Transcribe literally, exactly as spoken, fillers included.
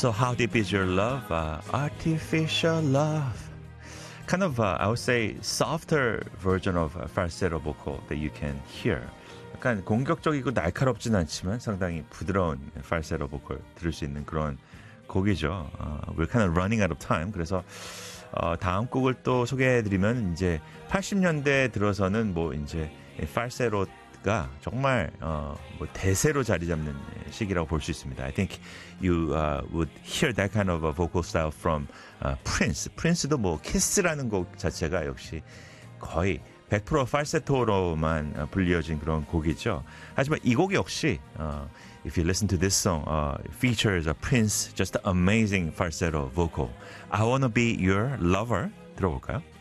So how deep is your love? Uh, artificial love. Kind of, uh, I would say, softer version of a falsetto vocal that you can hear. 약간 공격적이고 날카롭진 않지만 상당히 부드러운 falsetto vocal 들을 수 있는 그런 곡이죠. Uh, we're kind of running out of time. 그래서 어, 다음 곡을 또 소개해드리면 이제 팔십 년대 들어서는 뭐 이제 falsetto가 정말 어, 뭐 대세로 자리 잡는 시기라고 볼 수 있습니다. I think you uh, would hear that kind of a vocal style from uh, Prince. Prince도 뭐 Kiss라는 곡 자체가 역시 거의 백 퍼센트 falsetto로만 어, 불리어진 그런 곡이죠. 하지만 이 곡 역시 어, if you listen to this song, uh, it features a Prince, just amazing falsetto vocal. I wanna be your lover. 들어볼까요?